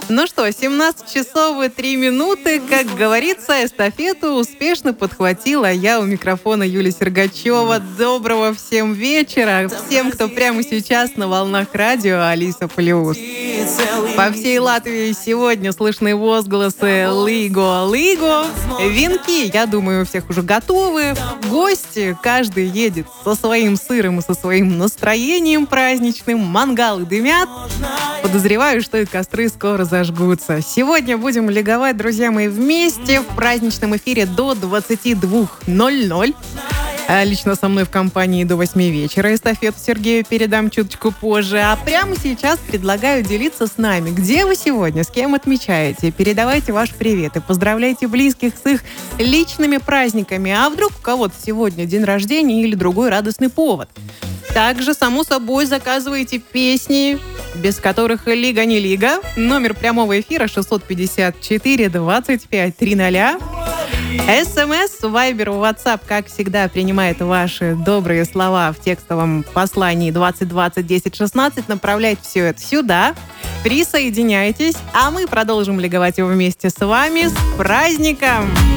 Ну что, 17 часов и 3 минуты. Как говорится, эстафету успешно подхватила я у микрофона Юлия Сергачева. Доброго всем вечера. Всем, кто прямо сейчас на волнах радио Алиса Плюс. По всей Латвии сегодня слышны возгласы «Лиго, Лиго». Венки, я думаю, у всех уже готовы. Гости, каждый едет со своим сыром и со своим настроением праздничным. Мангалы дымят. Подозреваю, что и костры скоро зажгутся. Сегодня будем лиговать, друзья мои, вместе в праздничном эфире до 22:00. Лично со мной в компании до 8 вечера. Эстафету Сергею передам чуточку позже. А прямо сейчас предлагаю делиться с нами. Где вы сегодня? С кем отмечаете? Передавайте ваш привет и поздравляйте близких с их личными праздниками. А вдруг у кого-то сегодня день рождения или другой радостный повод? Также, само собой, заказывайте песни, без которых лига не лига. Номер прямого эфира 654 25 300. СМС, Вайбер, WhatsApp, как всегда, принимает ваши добрые слова в текстовом послании 2020 10 16. Направляйте все это сюда. Присоединяйтесь, а мы продолжим лиговать его вместе с вами. С праздником!